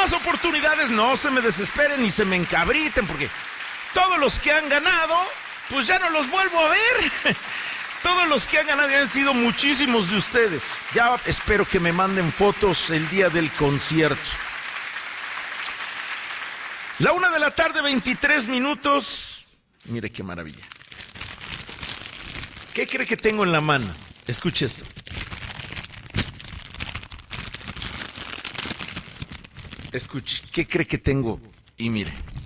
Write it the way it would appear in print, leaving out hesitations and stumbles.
más oportunidades, no se me desesperen ni se me encabriten, porque todos los que han ganado, pues ya no los vuelvo a ver. Todos los que han ganado han sido muchísimos de ustedes. Ya espero que me manden fotos el día del concierto. 1:00 p.m, 23 minutos. Mire qué maravilla. ¿Qué cree que tengo en la mano? Escuche esto. Escuche, ¿qué cree que tengo? Y mire.